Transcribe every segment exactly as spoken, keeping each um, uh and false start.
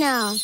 Channel.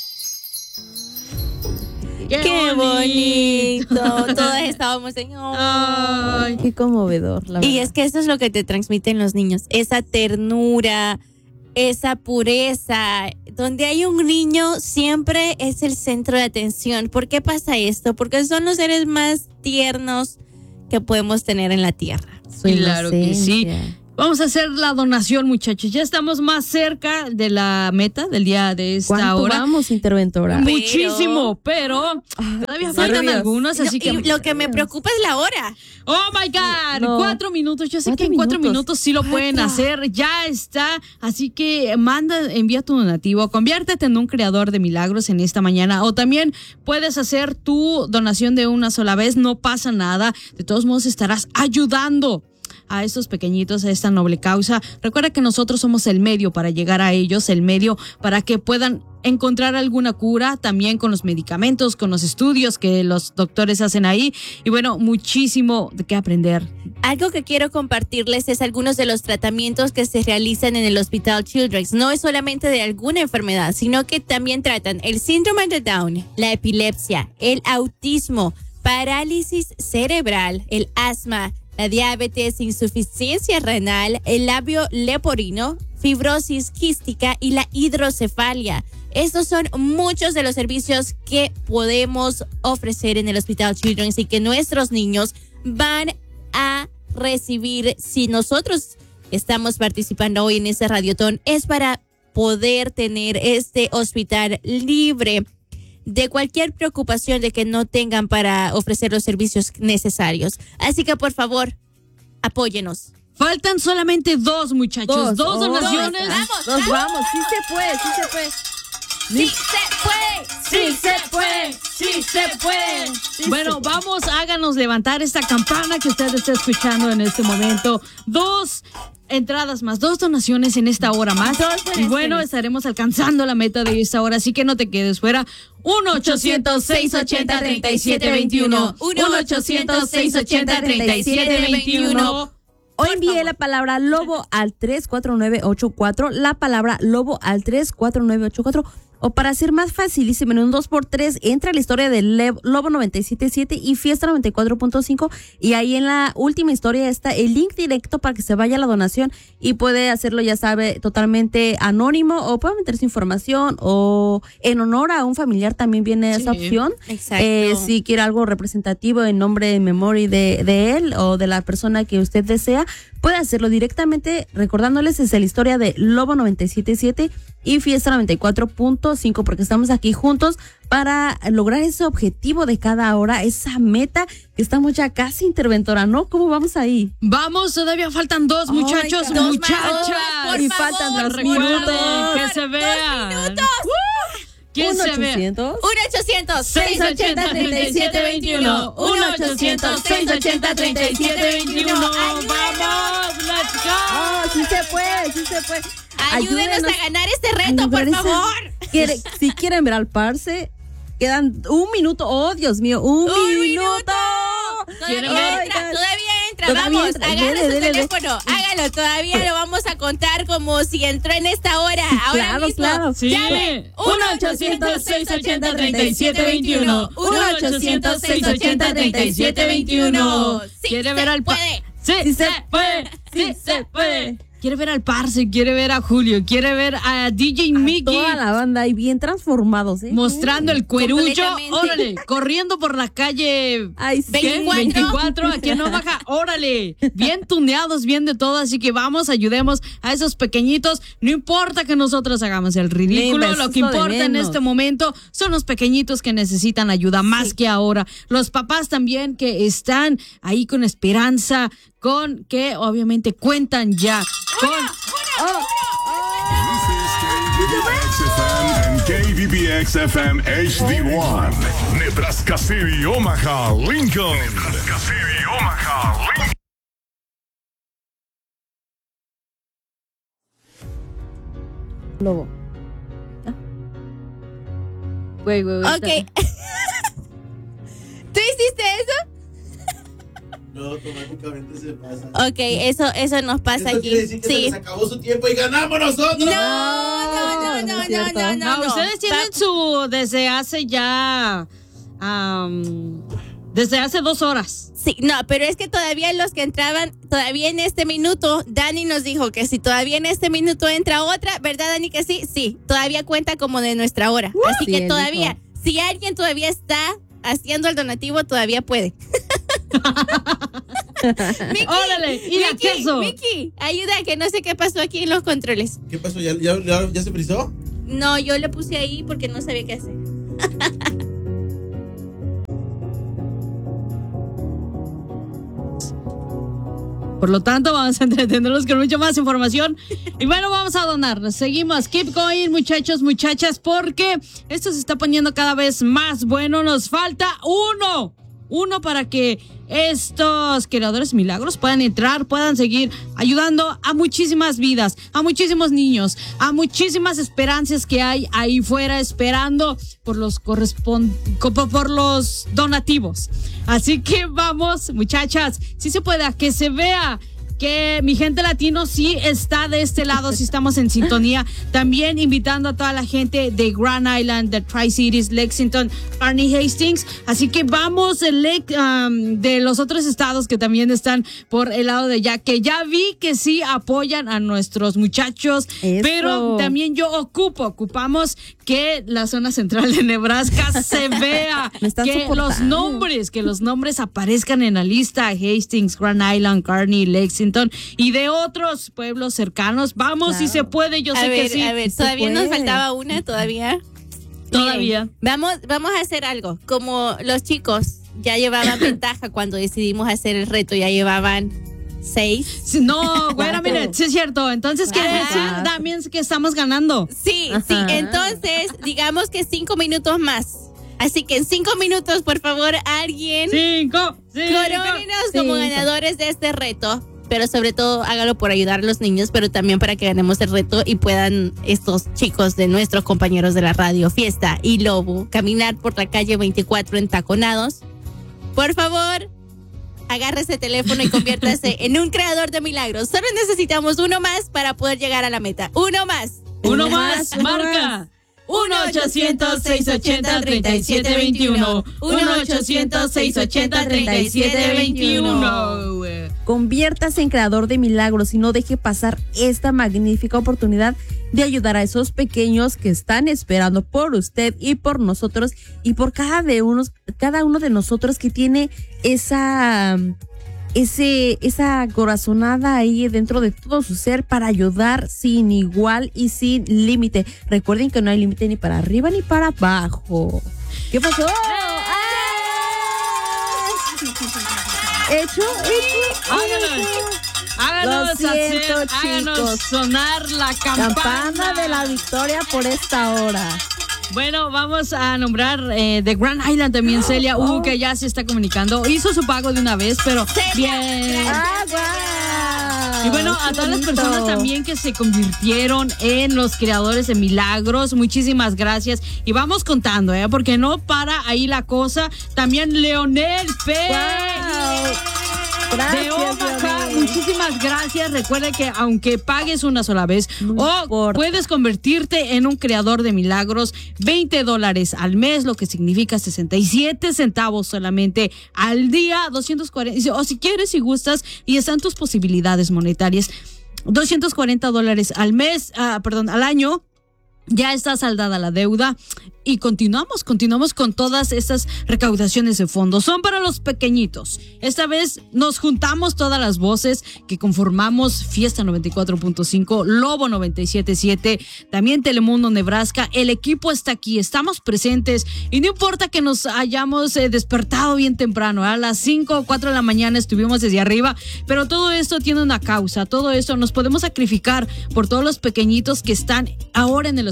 ¡Qué, ¡Qué bonito! bonito! Todas estábamos en... Oh. Ay. Qué conmovedor, la verdad. Y es que eso es lo que te transmiten los niños, esa ternura, esa pureza. Donde hay un niño siempre es el centro de atención. ¿Por qué pasa esto? Porque son los seres más tiernos que podemos tener en la tierra. Su Claro que sí. inocencia. Vamos a hacer la donación, muchachos. Ya estamos más cerca de la meta del día de esta ¿Cuánto hora. vamos, interventora? Pero- Muchísimo, pero todavía faltan nervios. algunos, así No, que... y lo que me preocupa es la hora. ¡Oh, my God! No. Cuatro minutos. Yo sé Cuatro que en cuatro minutos. minutos sí lo pueden Cuatro. hacer. Ya está. Así que manda, envía tu donativo. Conviértete en un creador de milagros en esta mañana. O también puedes hacer tu donación de una sola vez. No pasa nada. De todos modos, estarás ayudando a estos pequeñitos, a esta noble causa. Recuerda que nosotros somos el medio para llegar a ellos, el medio para que puedan encontrar alguna cura, también con los medicamentos, con los estudios que los doctores hacen ahí. Y bueno, muchísimo de qué aprender. Algo que quiero compartirles es algunos de los tratamientos que se realizan en el Hospital Children's. No es solamente de alguna enfermedad, sino que también tratan el síndrome de Down, la epilepsia, el autismo, parálisis cerebral, el asma, la diabetes, insuficiencia renal, el labio leporino, fibrosis quística y la hidrocefalia. Estos son muchos de los servicios que podemos ofrecer en el Hospital Children's y que nuestros niños van a recibir. Si nosotros estamos participando hoy en este radiotón, es para poder tener este hospital libre de cualquier preocupación de que no tengan para ofrecer los servicios necesarios. Así que, por favor, apóyenos. Faltan solamente dos, muchachos. Dos, Dos, donaciones. dos. Vamos, Nos vamos. vamos, sí se puede, sí se puede. ¡Sí se puede! Sí se puede, sí se puede. Bueno, vamos, háganos levantar esta campana que usted está escuchando en este momento. Dos entradas más, dos donaciones en esta hora más. Dos Y donaciones. bueno, estaremos alcanzando la meta de esta hora, así que no te quedes fuera. uno ochocientos, seiscientos ochenta, treinta y siete veintiuno. uno ochocientos, seiscientos ochenta, treinta y siete veintiuno. O envíe la palabra lobo al tres cuatro nueve ocho cuatro, la palabra lobo al tres cuatro nueve ocho cuatro. O para ser más facilísimo, en un dos por tres, entra la historia de Le- Lobo noventa y siete punto siete y Fiesta noventa y cuatro punto cinco. Y ahí en la última historia está el link directo para que se vaya a la donación. Y puede hacerlo, ya sabe, totalmente anónimo. O puede meter su información. O en honor a un familiar también viene esa Sí. opción. Exacto. Eh, si quiere algo representativo en nombre de memoria de, de él o de la persona que usted desea, puede hacerlo directamente. Recordándoles, es la historia de Lobo noventa y siete punto siete y Fiesta noventa y cuatro punto cinco, porque estamos aquí juntos para lograr ese objetivo de cada hora, esa meta que estamos ya casi, interventora, ¿no? ¿Cómo vamos ahí? Vamos, todavía faltan dos, muchachos, Ay, dos muchachas. más, por Y favor, faltan dos Recuerden minutos. que se vean. ¡Dos minutos! ¿Quién se ve? ochocientos uno ochocientos, seiscientos ochenta, treinta y siete veintiuno. uno ochocientos, seiscientos ochenta, treinta y siete veintiuno. ¡Vamos! ¡Let's go! Oh, sí se puede, sí se puede. Ayúdenos a ganar este reto, por Ayúdenos. favor. Quiere- si quieren ver al parce, quedan un minuto. Oh, Dios mío, un, ¡Un minuto. ¿Quieren Todavía ver? entra, todavía entra. Todavía Vamos, entra. agarre Dele, su dele, dele. teléfono. Hágalo, todavía lo vamos a contar como si entró en esta hora. Ahora Claro, mismo. claro. Sí. Llame. uno ochocientos, seiscientos ochenta, treinta y siete veintiuno. uno ochocientos, seiscientos ochenta, treinta y siete veintiuno. Sí ¿Quiere se ver al pa- puede. Sí, Sí se se puede. Sí se puede. Quiere ver al parce, quiere ver a Julio, quiere ver a D J Mickey. Toda la banda ahí bien transformados, ¿eh? Mostrando el cuerullo, Completamente. órale, corriendo por la calle Ay, sí. ¿qué? veinticuatro. veinticuatro, aquí en Omaha, órale, bien tuneados, bien de todo, así que vamos, ayudemos a esos pequeñitos, no importa que nosotros hagamos el ridículo, Ni lo que beso de importa en menos. este momento son los pequeñitos que necesitan ayuda más que ahora, los papás también que están ahí con esperanza, con que obviamente cuentan ya, con... K B B X F M H D one. Nebraska City, Omaha, Lincoln. Nebraska City, Omaha, Lincoln. Lobo. Güey, güey, güey, Ok. ¿Tú hiciste eso? No, automáticamente se pasa. Ok, eso, eso nos pasa Esto aquí. quiere decir que se Sí. les acabó su tiempo y ganamos nosotros. No, no, no, no no, es no, cierto. no, no, No, no. ustedes tienen Va- su desde hace ya am, desde hace dos horas. Sí, no, pero es que todavía los que entraban, todavía en este minuto, Dani nos dijo que si todavía en este minuto entra otra, ¿verdad, Dani? Que sí, sí, todavía cuenta como de nuestra hora. Así Sí, que él todavía, dijo. si alguien todavía está haciendo el donativo, todavía puede. Miki, Órale, y la Miki, queso. Miki, ayuda, que no sé qué pasó aquí en los controles. ¿Qué pasó? ¿Ya, ya, ya, ya se frizó? No, yo le puse ahí porque no sabía qué hacer. Por lo tanto, vamos a entretenerlos con mucha más información. Y bueno, vamos a donar. Seguimos. Keep going, muchachos, muchachas, porque esto se está poniendo cada vez más bueno. Nos falta uno. Uno para que estos creadores milagros puedan entrar, puedan seguir ayudando a muchísimas vidas, a muchísimos niños, a muchísimas esperanzas que hay ahí fuera esperando por los correspond por los donativos. Así que vamos, muchachas, si se puede, a que se vea que mi gente latino sí está de este lado, sí estamos en sintonía. También invitando a toda la gente de Grand Island, de Tri-Cities, Lexington, Kearney, Hastings. Así que vamos el, um, de los otros estados que también están por el lado de allá, que ya vi que sí apoyan a nuestros muchachos. Eso. Pero también yo ocupo, ocupamos que la zona central de Nebraska se vea, Me están que soportando. los nombres, que los nombres aparezcan en la lista. Hastings, Grand Island, Kearney, Lexington y de otros pueblos cercanos. Vamos, Claro. si se puede, yo a sé ver, que sí. a ver, se todavía nos puede. faltaba una, todavía. Todavía. Miren, vamos, vamos a hacer algo. Como los chicos ya llevaban ventaja cuando decidimos hacer el reto, ya llevaban seis. Sí, no, bueno, mire, sí es cierto. Entonces quiere Ajá. decir también que estamos ganando. Sí, sí. Ajá. Entonces, digamos que cinco minutos más. Así que en cinco minutos, por favor, alguien Cinco, cinco. corónenos como Cinco. ganadores de este reto. Pero sobre todo, hágalo por ayudar a los niños, pero también para que ganemos el reto y puedan estos chicos de nuestros compañeros de la radio Fiesta y Lobo caminar por la calle veinticuatro entaconados. Por favor, agarre ese teléfono y conviértase en un creador de milagros. Solo necesitamos uno más para poder llegar a la meta. Uno más. Uno más, uno marca. uno ochocientos, seiscientos ochenta, treinta y siete veintiuno. uno ochocientos, seiscientos ochenta, treinta y siete veintiuno. Conviértase en creador de milagros y no deje pasar esta magnífica oportunidad de ayudar a esos pequeños que están esperando por usted y por nosotros y por cada, de unos, cada uno de nosotros que tiene esa, ese, esa corazonada ahí dentro de todo su ser para ayudar sin igual y sin límite. Recuerden que no hay límite ni para arriba ni para abajo. ¿Qué pasó? Hecho, hecho. Háganos, háganos, Lo siento, hacer, háganos chicos. sonar la campana. Campana de la victoria por esta hora. Bueno, vamos a nombrar eh, de Grand Island también Celia U, que ya se está comunicando. Hizo su pago de una vez, pero bien. ¡Ah, guau! Y bueno, a Qué todas las bonito. personas también que se convirtieron en los creadores de milagros, muchísimas gracias. Y vamos contando, ¿eh? Porque no para ahí la cosa. También Leonel P. Guau. De Gracias, Omaha, Leonel. muchísimas gracias. Recuerda que aunque pagues una sola vez No o importa. puedes convertirte en un creador de milagros, veinte dólares al mes, lo que significa sesenta y siete centavos solamente al día, doscientos cuarenta, o si quieres, si gustas y están tus posibilidades monetarias, doscientos cuarenta dólares al mes, ah, perdón, al año. Ya está saldada la deuda y continuamos, continuamos con todas estas recaudaciones de fondos. Son para los pequeñitos. Esta vez nos juntamos todas las voces que conformamos Fiesta noventa y cuatro punto cinco, Lobo noventa y siete punto siete, también Telemundo Nebraska. El equipo está aquí, estamos presentes y no importa que nos hayamos eh, despertado bien temprano, ¿eh? A las cinco o cuatro de la mañana estuvimos desde arriba, pero todo esto tiene una causa, todo esto nos podemos sacrificar por todos los pequeñitos que están ahora en el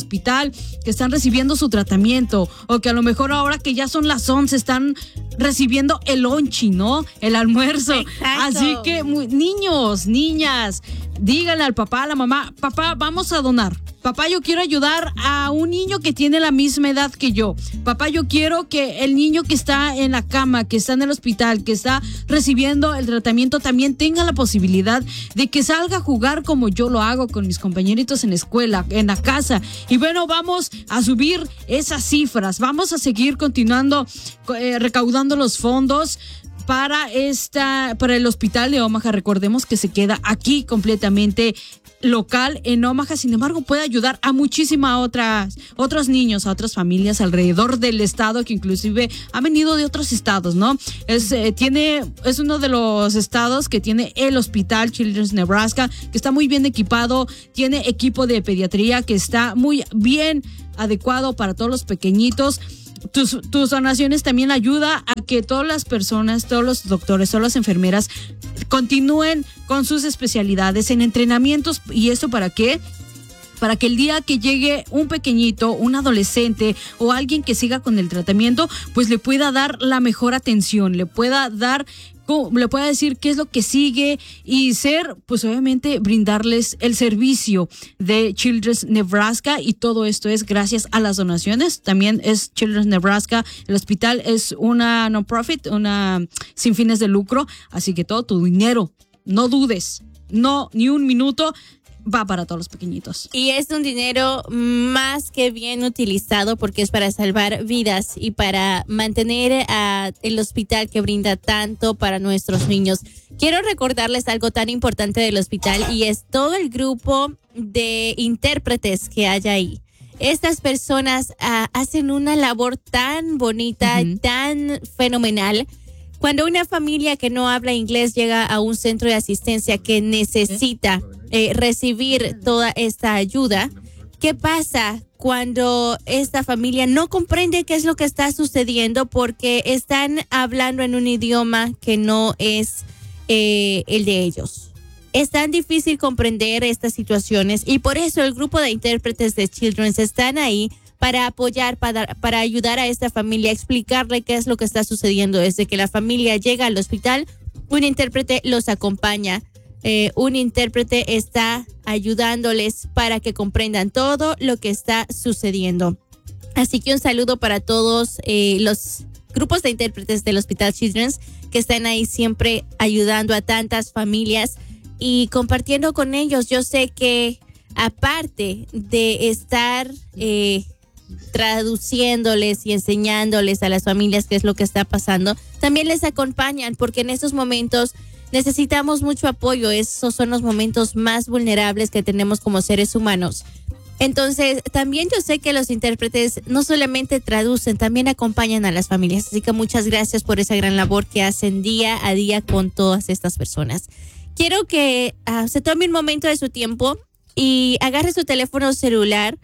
hospital que están recibiendo su tratamiento, o que a lo mejor ahora que ya son las once están recibiendo el lonchi, ¿no? El almuerzo. Exacto. Así que muy, niños, niñas, díganle al papá, a la mamá, papá, vamos a donar. Papá, yo quiero ayudar a un niño que tiene la misma edad que yo. Papá, yo quiero que el niño que está en la cama, que está en el hospital, que está recibiendo el tratamiento, también tenga la posibilidad de que salga a jugar como yo lo hago con mis compañeritos en la escuela, en la casa. Y bueno, vamos a subir esas cifras. Vamos a seguir continuando eh, recaudando los fondos para esta, para el hospital de Omaha. Recordemos que se queda aquí completamente local en Omaha, sin embargo puede ayudar a muchísimas otras otros niños, a otras familias alrededor del estado, que inclusive han venido de otros estados, ¿no? Es eh, tiene es uno de los estados que tiene el hospital Children's Nebraska, que está muy bien equipado, tiene equipo de pediatría que está muy bien adecuado para todos los pequeñitos. Tus, tus donaciones también ayuda a que todas las personas, todos los doctores, todas las enfermeras continúen con sus especialidades en entrenamientos. ¿Y esto para qué? Para que el día que llegue un pequeñito, un adolescente o alguien que siga con el tratamiento, pues le pueda dar la mejor atención, le pueda dar, le pueda decir qué es lo que sigue y ser, pues obviamente brindarles el servicio de Children's Nebraska, y todo esto es gracias a las donaciones. También es Children's Nebraska, el hospital es una non-profit, una sin fines de lucro, así que todo tu dinero, no dudes, no, ni un minuto, va para todos los pequeñitos. Y es un dinero más que bien utilizado, porque es para salvar vidas y para mantener a el hospital que brinda tanto para nuestros niños. Quiero recordarles algo tan importante del hospital, y es todo el grupo de intérpretes que hay ahí. Estas personas uh, hacen una labor tan bonita, uh-huh. tan fenomenal. Cuando una familia que no habla inglés llega a un centro de asistencia que necesita eh, recibir toda esta ayuda, ¿qué pasa cuando esta familia no comprende qué es lo que está sucediendo porque están hablando en un idioma que no es eh, el de ellos? Es tan difícil comprender estas situaciones, y por eso el grupo de intérpretes de Children's están ahí para apoyar, para, para ayudar a esta familia, explicarle qué es lo que está sucediendo. Desde que la familia llega al hospital, un intérprete los acompaña. Eh, un intérprete está ayudándoles para que comprendan todo lo que está sucediendo. Así que un saludo para todos eh, los grupos de intérpretes del Hospital Children's que están ahí siempre ayudando a tantas familias y compartiendo con ellos. Yo sé que aparte de estar eh, traduciéndoles y enseñándoles a las familias qué es lo que está pasando, también les acompañan, porque en estos momentos necesitamos mucho apoyo. Esos son los momentos más vulnerables que tenemos como seres humanos. Entonces, también yo sé que los intérpretes no solamente traducen, también acompañan a las familias. Así que muchas gracias por esa gran labor que hacen día a día con todas estas personas. Quiero que uh, se tome un momento de su tiempo y agarre su teléfono celular.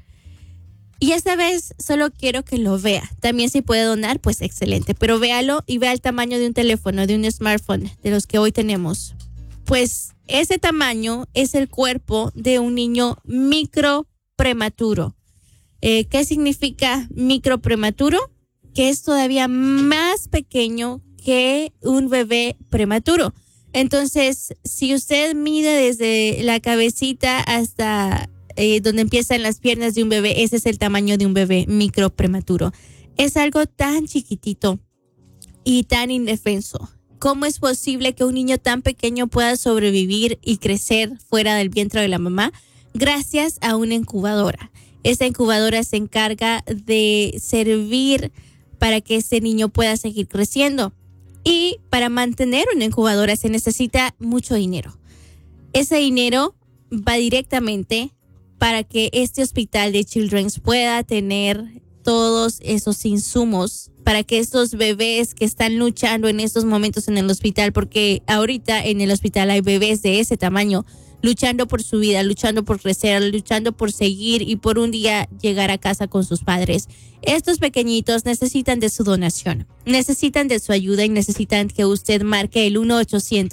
Y esta vez solo quiero que lo vea. También si puede donar, pues excelente. Pero véalo y vea el tamaño de un teléfono, de un smartphone, de los que hoy tenemos. Pues ese tamaño es el cuerpo de un niño micro prematuro. Eh, ¿Qué significa micro prematuro? Que es todavía más pequeño que un bebé prematuro. Entonces, si usted mide desde la cabecita hasta Eh, donde empiezan las piernas de un bebé, ese es el tamaño de un bebé micro prematuro. Es algo tan chiquitito y tan indefenso. ¿Cómo es posible que un niño tan pequeño pueda sobrevivir y crecer fuera del vientre de la mamá? Gracias a una incubadora. Esta incubadora se encarga de servir para que ese niño pueda seguir creciendo. Y para mantener una incubadora se necesita mucho dinero. Ese dinero va directamente para que este hospital de Children's pueda tener todos esos insumos, para que estos bebés que están luchando en estos momentos en el hospital, porque ahorita en el hospital hay bebés de ese tamaño, luchando por su vida, luchando por crecer, luchando por seguir y por un día llegar a casa con sus padres. Estos pequeñitos necesitan de su donación, necesitan de su ayuda y necesitan que usted marque el uno ochocientos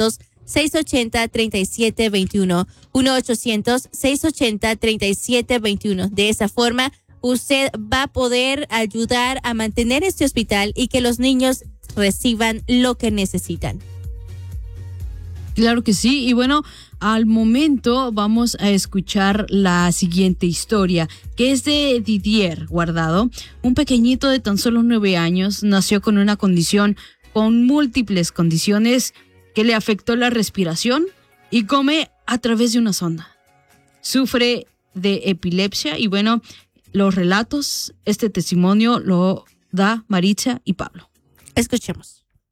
seis ocho cero, tres siete dos uno. uno ochocientos, seis ocho cero, tres siete dos uno. De esa forma, usted va a poder ayudar a mantener este hospital y que los niños reciban lo que necesitan. Claro que sí. Y bueno, al momento vamos a escuchar la siguiente historia, que es de Didier Guardado. Un pequeñito de tan solo nueve años nació con una condición, con múltiples condiciones que le afectó la respiración y come a través de una sonda. Sufre de epilepsia y bueno, los relatos, este testimonio lo da Maritza y Pablo. Escuchemos.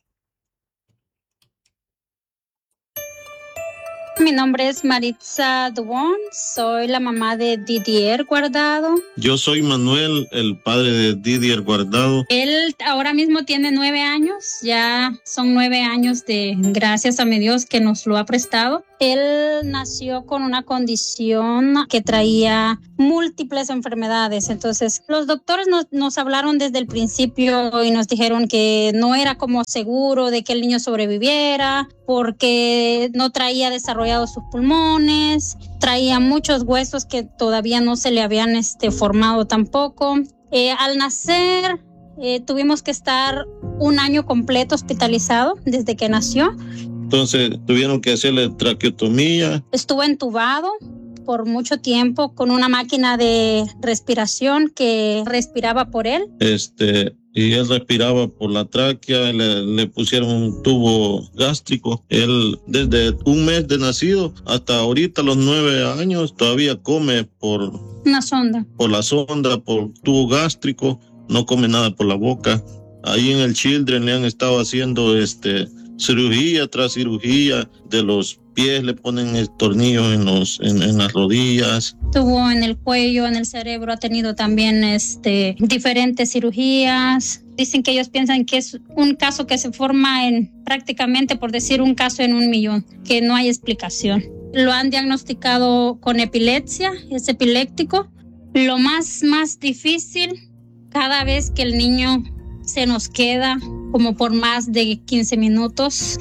Mi nombre es Maritza Dubón, soy la mamá de Didier Guardado. Yo soy Manuel, el padre de Didier Guardado. Él ahora mismo tiene nueve años, ya son nueve años de gracias a mi Dios que nos lo ha prestado. Él nació con una condición que traía múltiples enfermedades, entonces los doctores nos, nos hablaron desde el principio y nos dijeron que no era como seguro de que el niño sobreviviera porque no traía desarrollados sus pulmones, traía muchos huesos que todavía no se le habían este, formado tampoco. Eh, al nacer eh, tuvimos que estar un año completo hospitalizado desde que nació. Entonces tuvieron que hacerle traqueotomía. Estuvo entubado por mucho tiempo con una máquina de respiración que respiraba por él. Este, y él respiraba por la tráquea, le, le pusieron un tubo gástrico. Él desde un mes de nacido hasta ahorita los nueve años todavía come por una sonda, por la sonda, por tubo gástrico, no come nada por la boca. Ahí en el Children le han estado haciendo este cirugía tras cirugía de los pies, le ponen el tornillo en los en, en las rodillas. Tuvo en el cuello, en el cerebro, ha tenido también este diferentes cirugías. Dicen que ellos piensan que es un caso que se forma en prácticamente, por decir, un caso en un millón, que no hay explicación. Lo han diagnosticado con epilepsia, es epiléptico. Lo más más difícil, cada vez que el niño se nos queda como por más de quince minutos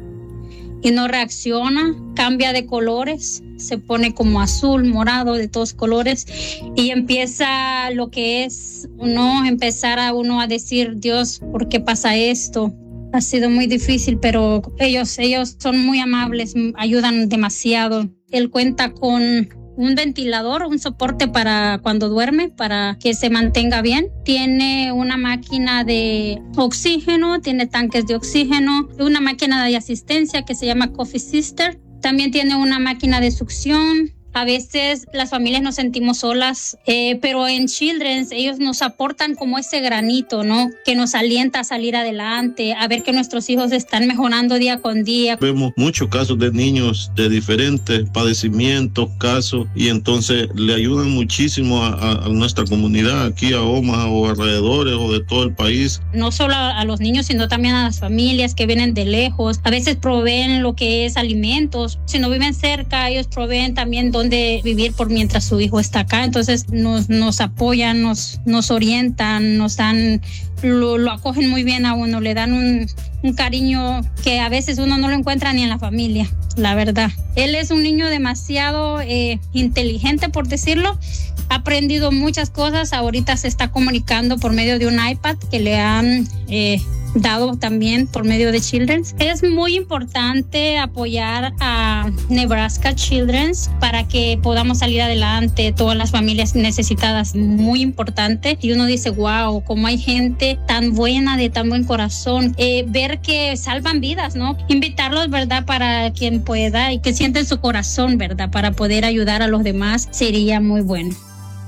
y no reacciona, cambia de colores, se pone como azul, morado, de todos colores, y empieza lo que es uno, empezar a uno a decir, Dios, ¿por qué pasa esto? Ha sido muy difícil, pero ellos, ellos son muy amables, ayudan demasiado. Él cuenta con un ventilador, un soporte para cuando duerme, para que se mantenga bien. Tiene una máquina de oxígeno, tiene tanques de oxígeno, una máquina de asistencia que se llama Coffee Sister. También tiene una máquina de succión. A veces las familias nos sentimos solas, eh, pero en Children's ellos nos aportan como ese granito, ¿no? Que nos alienta a salir adelante, a ver que nuestros hijos están mejorando día con día. Vemos muchos casos de niños de diferentes padecimientos, casos, y entonces le ayudan muchísimo a, a, a nuestra comunidad aquí a Omaha o alrededores o de todo el país. No solo a, a los niños, sino también a las familias que vienen de lejos. A veces proveen lo que es alimentos. Si no viven cerca, ellos proveen también donde de vivir por mientras su hijo está acá, entonces nos, nos apoyan, nos, nos orientan, nos dan, lo, lo acogen muy bien a uno, le dan un, un cariño que a veces uno no lo encuentra ni en la familia, la verdad. Él es un niño demasiado eh, inteligente, por decirlo, ha aprendido muchas cosas, ahorita se está comunicando por medio de un iPad que le han eh, dado también por medio de Children's. Es muy importante apoyar a Nebraska Children's para que podamos salir adelante, todas las familias necesitadas, muy importante. Y uno dice, wow, cómo hay gente tan buena, de tan buen corazón, eh, ver que salvan vidas, ¿no? Invitarlos, ¿verdad? Para quien pueda y que sienten su corazón, ¿verdad? Para poder ayudar a los demás sería muy bueno.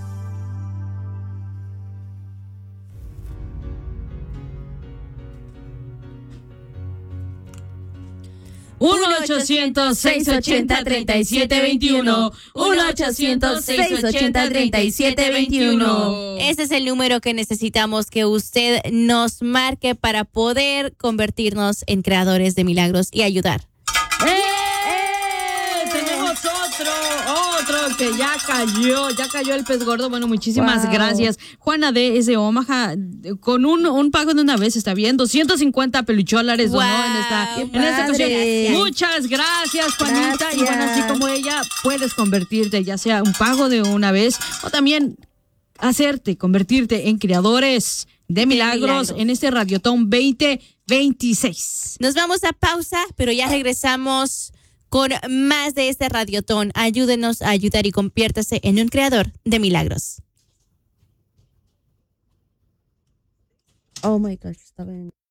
uno ochocientos, seiscientos ochenta, treinta y siete veintiuno. uno ochocientos, seiscientos ochenta, treinta y siete veintiuno. Ese es el número que necesitamos que usted nos marque para poder convertirnos en creadores de milagros y ayudar. ¡Eh! Tenemos otro, otro que ya cayó, ya cayó el pez gordo. Bueno, muchísimas Wow. gracias. Juana D. es de Omaha. Con un, un pago de una vez está bien. doscientos cincuenta pelucholares Wow, donó en esta, qué en esta ocasión. padre. Muchas gracias, Juanita. Y bueno, así Gracias. como ella, puedes convertirte, ya sea un pago de una vez o también hacerte, convertirte en creadores de milagros, milagros. en este Radiotón veinte veintiséis. Nos vamos a pausa, pero ya regresamos con más de este Radiotón. Ayúdenos a ayudar y conviértase en un creador de milagros. Oh my gosh, está bien.